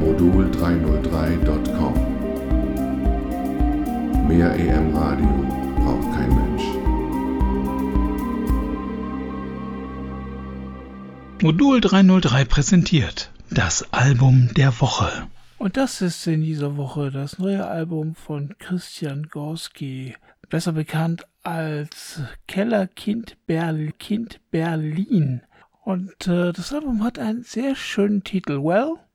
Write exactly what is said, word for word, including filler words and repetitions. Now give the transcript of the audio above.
modul dreihundertdrei Punkt com. Mehr E M Radio braucht kein Mensch. Modul dreihundertdrei präsentiert das Album der Woche. Und das ist in dieser Woche das neue Album von Christian Gorski, besser bekannt als Kellerkind Berl- Kind Berlin. Und äh, das Album hat einen sehr schönen Titel, Well,